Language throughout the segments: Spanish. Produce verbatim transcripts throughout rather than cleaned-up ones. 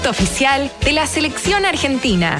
Oficial de la selección argentina.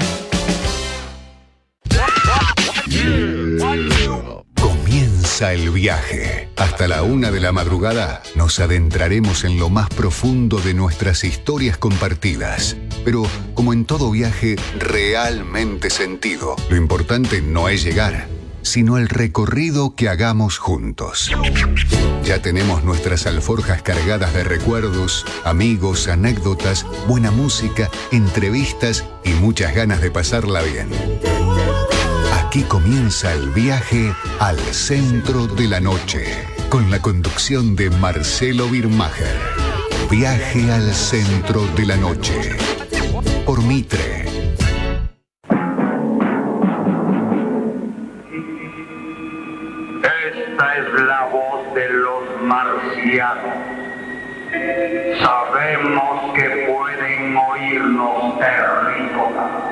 Comienza el viaje. Hasta la una de la madrugada nos adentraremos en lo más profundo de nuestras historias compartidas. Pero, como en todo viaje, realmente sentido. Lo importante no es llegar, sino el recorrido que hagamos juntos. Ya tenemos nuestras alforjas cargadas de recuerdos, amigos, anécdotas, buena música, entrevistas y muchas ganas de pasarla bien. Aquí comienza el viaje al centro de la noche, con la conducción de Marcelo Birmacher. Viaje al centro de la noche, por Mitre. Esta es la voz de los marcianos. Sabemos que pueden oírnos, terrícolas.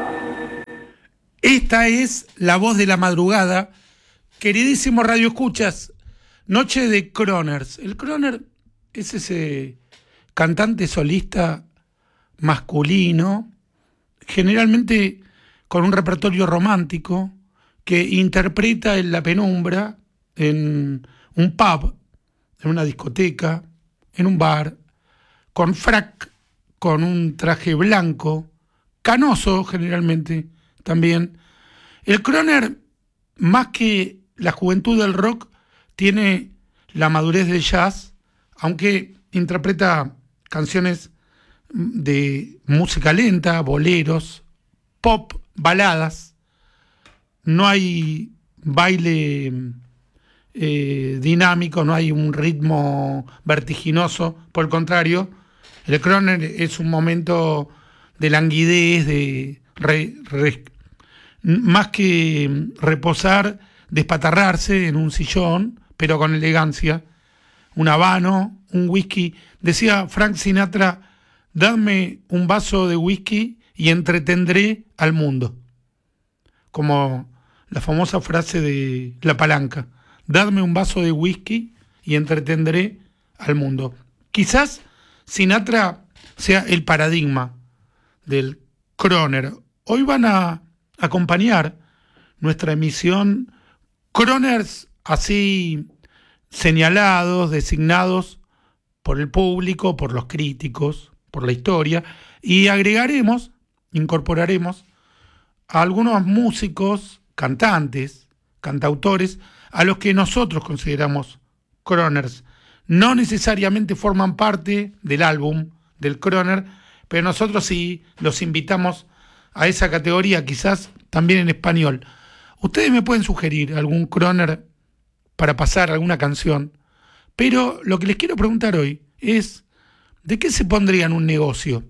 Esta es la voz de la madrugada. Queridísimos radioescuchas, noche de Croners. El Croner es ese cantante solista masculino, generalmente con un repertorio romántico, que interpreta en la penumbra, en un pub, en una discoteca, en un bar, con frac, con un traje blanco, canoso generalmente también. El Croner, más que la juventud del rock, tiene la madurez del jazz, aunque interpreta canciones de música lenta, boleros, pop, baladas. No hay baile eh, dinámico, no hay un ritmo vertiginoso, por el contrario, el Croner es un momento de languidez, de re, re, más que reposar, despatarrarse en un sillón, pero con elegancia, un habano, un whisky. Decía Frank Sinatra, dame un vaso de whisky y entretendré al mundo. Como la famosa frase de La Palanca, dadme un vaso de whisky y entretendré al mundo. Quizás Sinatra sea el paradigma del Croner. Hoy van a acompañar nuestra emisión Croners así señalados, designados por el público, por los críticos, por la historia, y agregaremos, incorporaremos a algunos músicos, cantantes, cantautores, a los que nosotros consideramos Croners. No necesariamente forman parte del álbum del Croner, pero nosotros sí los invitamos a esa categoría, quizás también en español. Ustedes me pueden sugerir algún Croner para pasar alguna canción, pero lo que les quiero preguntar hoy es, ¿de qué se pondría en un negocio?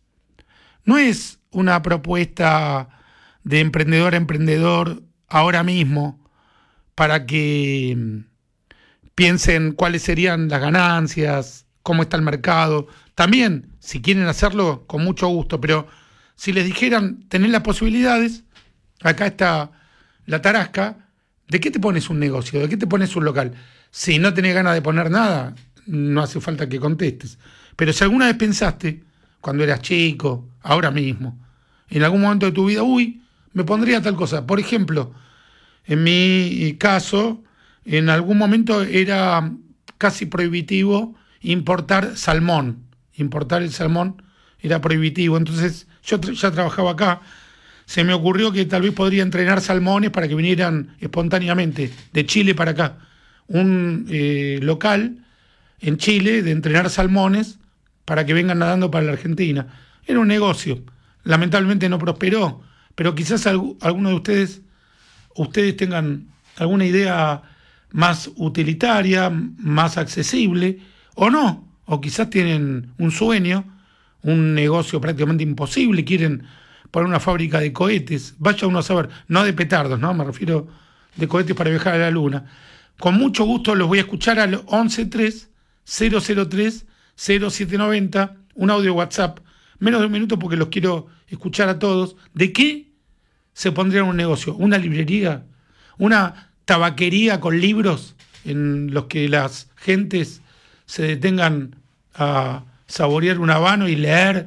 No es una propuesta de emprendedor a emprendedor ahora mismo para que piensen cuáles serían las ganancias, cómo está el mercado. También, si quieren hacerlo, con mucho gusto, pero si les dijeran, tenés las posibilidades, acá está la tarasca, ¿de qué te pones un negocio? ¿De qué te pones un local? Si no tenés ganas de poner nada, no hace falta que contestes. Pero si alguna vez pensaste, cuando eras chico, ahora mismo, en algún momento de tu vida, uy, me pondría tal cosa. Por ejemplo, en mi caso, en algún momento era casi prohibitivo importar salmón. Importar el salmón era prohibitivo. Entonces, yo tra- ya trabajaba acá. Se me ocurrió que tal vez podría entrenar salmones para que vinieran espontáneamente de Chile para acá. Un eh, local en Chile de entrenar salmones para que vengan nadando para la Argentina. Era un negocio. Lamentablemente no prosperó, pero quizás alg- alguno de ustedes, ustedes tengan alguna idea más utilitaria, más accesible, o no, o quizás tienen un sueño, un negocio prácticamente imposible, quieren poner una fábrica de cohetes, vaya uno a saber, no de petardos, ¿no? Me refiero de cohetes para viajar a la luna. Con mucho gusto los voy a escuchar al once tres cero cero tres cero siete noventa, un audio WhatsApp, menos de un minuto porque los quiero escuchar a todos. ¿De qué se pondría un negocio? ¿Una librería? ¿Una tabaquería con libros en los que las gentes se detengan a saborear un habano y leer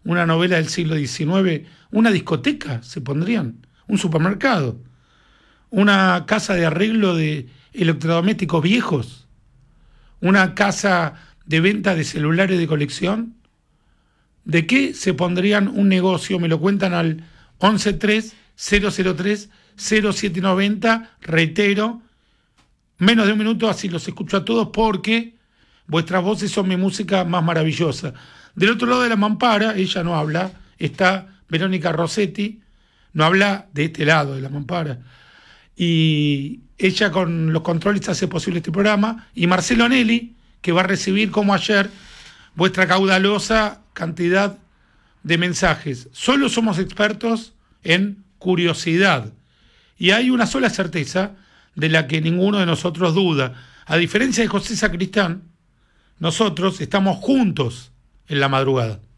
una novela del siglo diecinueve, una discoteca se pondrían, un supermercado, una casa de arreglo de electrodomésticos viejos, una casa de venta de celulares de colección. ¿De qué se pondrían un negocio? Me lo cuentan al once tres cero cero tres cero siete noventa, reitero, menos de un minuto, así los escucho a todos porque vuestras voces son mi música más maravillosa. Del otro lado de la mampara, ella no habla, está Verónica Rossetti, no habla de este lado de la mampara, y ella con los controles hace posible este programa, y Marcelo Anelli, que va a recibir como ayer vuestra caudalosa cantidad de mensajes. Solo somos expertos en curiosidad, y hay una sola certeza de la que ninguno de nosotros duda. A diferencia de José Sacristán, nosotros estamos juntos en la madrugada.